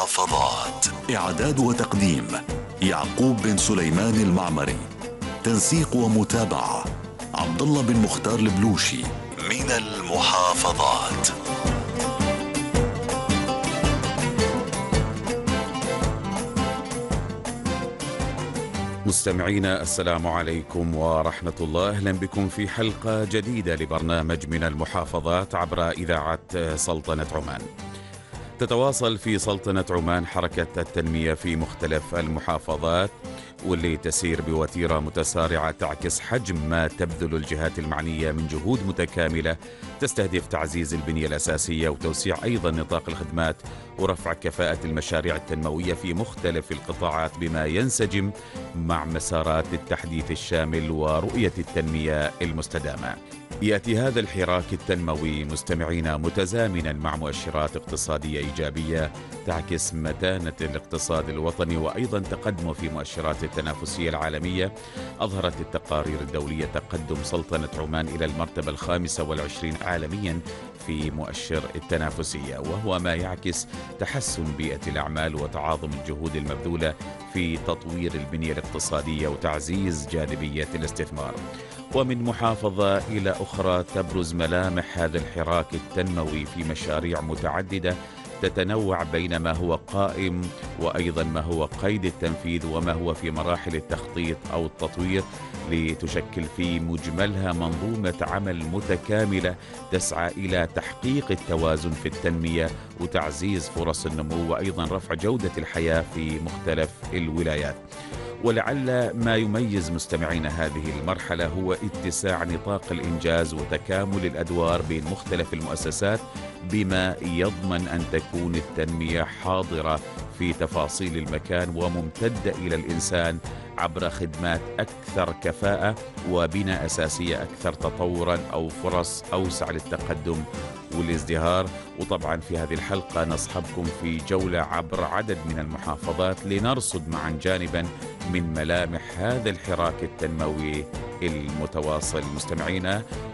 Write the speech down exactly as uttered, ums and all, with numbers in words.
المحافظات. إعداد وتقديم يعقوب بن سليمان المعمري. تنسيق ومتابعة عبد الله بن مختار البلوشي. من المحافظات. مستمعينا السلام عليكم ورحمة الله. أهلا بكم في حلقة جديدة لبرنامج من المحافظات عبر إذاعة سلطنة عمان. تتواصل في سلطنة عمان حركة التنمية في مختلف المحافظات، واللي تسير بوتيرة متسارعة تعكس حجم ما تبذل الجهات المعنية من جهود متكاملة تستهدف تعزيز البنية الأساسية وتوسيع أيضا نطاق الخدمات ورفع كفاءة المشاريع التنموية في مختلف القطاعات بما ينسجم مع مسارات التحديث الشامل ورؤية التنمية المستدامة. يأتي هذا الحراك التنموي مستمعينا متزامنا مع مؤشرات اقتصادية إيجابية تعكس متانة الاقتصاد الوطني وأيضا تقدمه في مؤشرات التنافسية العالمية. أظهرت التقارير الدولية تقدم سلطنة عمان إلى المرتبة الخامسة والعشرين عالميا في مؤشر التنافسية، وهو ما يعكس تحسن بيئة الأعمال وتعاظم الجهود المبذولة في تطوير البنية الاقتصادية وتعزيز جاذبية الاستثمار. ومن محافظة إلى أخرى تبرز ملامح هذا الحراك التنموي في مشاريع متعددة تتنوع بين ما هو قائم وأيضا ما هو قيد التنفيذ وما هو في مراحل التخطيط أو التطوير، لتشكل في مجملها منظومة عمل متكاملة تسعى إلى تحقيق التوازن في التنمية وتعزيز فرص النمو وأيضا رفع جودة الحياة في مختلف الولايات. ولعل ما يميز مستمعين هذه المرحلة هو اتساع نطاق الإنجاز وتكامل الأدوار بين مختلف المؤسسات بما يضمن أن تكون التنمية حاضرة في تفاصيل المكان وممتدة إلى الإنسان عبر خدمات أكثر كفاءة وبناء أساسية أكثر تطورا أو فرص أوسع للتقدم والازدهار. وطبعا في هذه الحلقة نصحبكم في جولة عبر عدد من المحافظات لنرصد معا جانبا من ملامح هذا الحراك التنموي المتواصل. مستمعينا